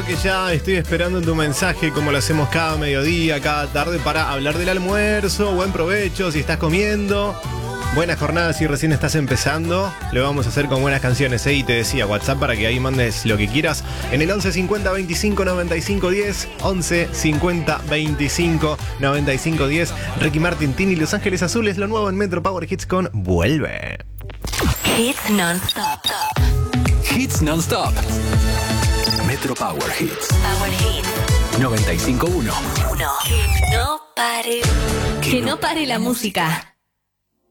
claro que ya estoy esperando tu mensaje, como lo hacemos cada mediodía, cada tarde, para hablar del almuerzo. Buen provecho si estás comiendo. Buena jornada si recién estás empezando. Lo vamos a hacer con buenas canciones, ¿eh? Y te decía, WhatsApp para que ahí mandes lo que quieras. En el 11 50 25 95 10. 11 50 25 95 10. Ricky Martin, Tini, Los Ángeles Azules. Lo nuevo en Metro Power Hits con Vuelve. Hits non-stop. Hits non-stop. Metro Power Hits. Power Hits 95.1. Que no pare. Que no pare la música.